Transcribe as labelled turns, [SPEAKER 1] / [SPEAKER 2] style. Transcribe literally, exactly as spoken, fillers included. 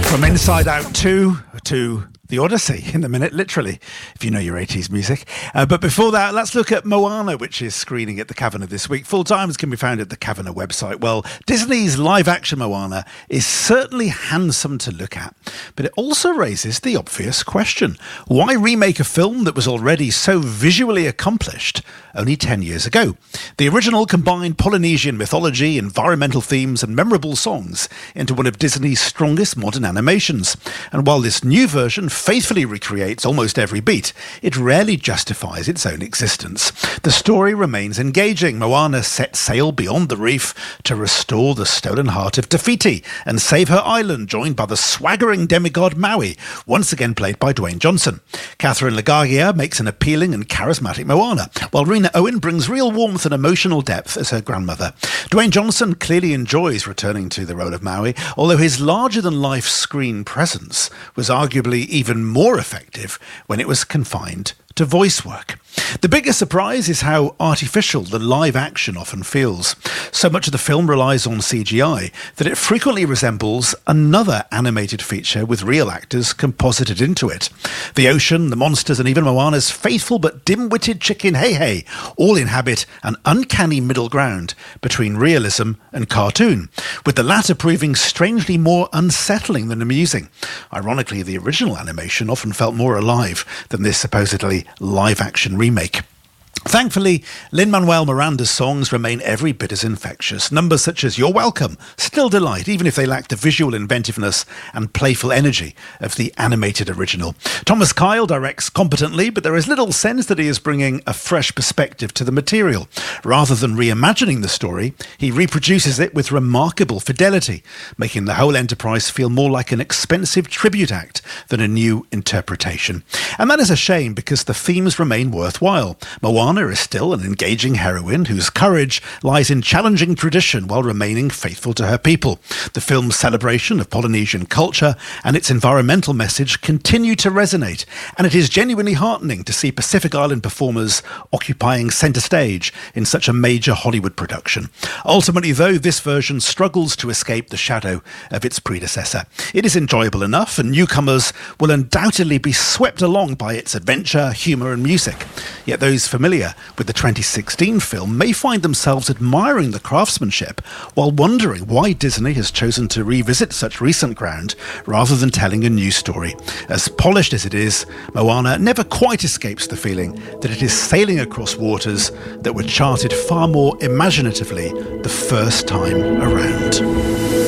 [SPEAKER 1] From Inside Out two to The Odyssey in a minute, literally, if you know your eighties music. Uh, but before that, let's look at Moana, which is screening at the Kavanagh this week. Full times can be found at the Kavanagh website. Well, Disney's live-action Moana is certainly handsome to look at, but it also raises the obvious question. Why remake a film that was already so visually accomplished only ten years ago? The original combined Polynesian mythology, environmental themes and memorable songs into one of Disney's strongest modern animations. And while this new version faithfully recreates almost every beat, it rarely justifies its own existence. The story remains engaging. Moana sets sail beyond the reef to restore the stolen heart of Te Fiti and save her island, joined by the swaggering demigod Maui, once again played by Dwayne Johnson. Catherine Lagagia makes an appealing and charismatic Moana, while Rena Owen brings real warmth and emotional depth as her grandmother. Dwayne Johnson clearly enjoys returning to the role of Maui, although his larger-than-life screen presence was arguably even even more effective when it was confined to voice work. The biggest surprise is how artificial the live action often feels. So much of the film relies on C G I that it frequently resembles another animated feature with real actors composited into it. The ocean, the monsters, and even Moana's faithful but dim-witted chicken Heihei all inhabit an uncanny middle ground between realism and cartoon, with the latter proving strangely more unsettling than amusing. Ironically, the original animation often felt more alive than this supposedly live-action remake. Thankfully, Lin-Manuel Miranda's songs remain every bit as infectious. Numbers such as You're Welcome still delight, even if they lack the visual inventiveness and playful energy of the animated original. Thomas Kyle directs competently, but there is little sense that he is bringing a fresh perspective to the material. Rather than reimagining the story, he reproduces it with remarkable fidelity, making the whole enterprise feel more like an expensive tribute act than a new interpretation. And that is a shame, because the themes remain worthwhile. Moana is still an engaging heroine whose courage lies in challenging tradition while remaining faithful to her people. The film's celebration of Polynesian culture and its environmental message continue to resonate, and it is genuinely heartening to see Pacific Island performers occupying centre stage in such a major Hollywood production. Ultimately, though, this version struggles to escape the shadow of its predecessor. It is enjoyable enough, and newcomers will undoubtedly be swept along by its adventure, humour and music. Yet those familiar with the twenty sixteen film may find themselves admiring the craftsmanship while wondering why Disney has chosen to revisit such recent ground rather than telling a new story. As polished as it is, Moana never quite escapes the feeling that it is sailing across waters that were charted far more imaginatively the first time around.